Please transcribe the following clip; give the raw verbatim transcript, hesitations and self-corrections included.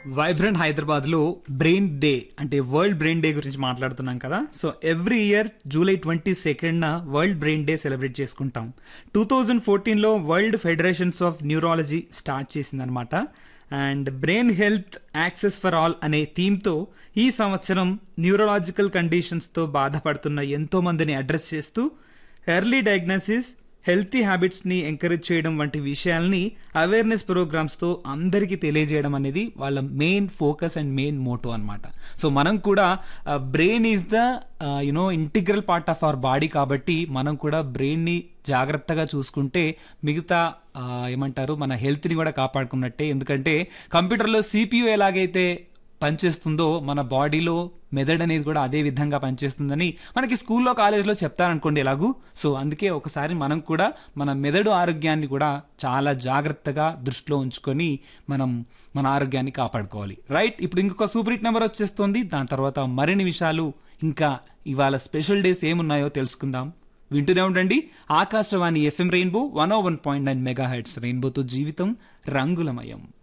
Vibrant హైదరాబాద్లో brain day అంటే world brain day గురించి మాట్లాడుతున్నాం కదా. So every year July twenty సెకండ్న world brain day celebrate చేసుకుంటాం. టూ థౌజండ్ ఫోర్టీన్లో world federations of neurology start చేసిందనమాట. And brain health access for all అనే థీమ్తో ఈ సంవత్సరం న్యూరలాజికల్ కండిషన్స్తో బాధపడుతున్న ఎంతో మందిని అడ్రస్ చేస్తూ ఎర్లీ డయాగ్నోసిస్, హెల్తీ హ్యాబిట్స్ని ఎంకరేజ్ చేయడం వంటి విషయాల్ని అవేర్నెస్ ప్రోగ్రామ్స్తో అందరికీ తెలియజేయడం అనేది వాళ్ళ main focus and main motto అనమాట. సో మనం కూడా brain is the you know integral part of our body కాబట్టి మనం కూడా బ్రెయిన్ని జాగ్రత్తగా చూసుకుంటే మిగతా ఏమంటారు మన హెల్త్ని కూడా కాపాడుకున్నట్టే. ఎందుకంటే కంప్యూటర్లో సిపియు ఎలాగైతే పనిచేస్తుందో మన బాడీలో మెదడు అనేది కూడా అదే విధంగా పనిచేస్తుందని మనకి స్కూల్లో కాలేజ్లో చెప్తారనుకోండి ఎలాగూ. సో అందుకే ఒకసారి మనం కూడా మన మెదడు ఆరోగ్యాన్ని కూడా చాలా జాగ్రత్తగా దృష్టిలో ఉంచుకొని మనం మన ఆరోగ్యాన్ని కాపాడుకోవాలి. రైట్, ఇప్పుడు ఇంకొక సూపర్ హిట్ నెంబర్ వచ్చేస్తుంది. దాని తర్వాత మరిన్ని విషయాలు ఇంకా ఇవాళ స్పెషల్ డేస్ ఏమున్నాయో తెలుసుకుందాం. వింటూనే ఉండండి ఆకాశవాణి ఎఫ్ఎం రెయిన్బో వన్ ఓ one point nine mega hertz. రెయిన్బోతో జీవితం రంగులమయం.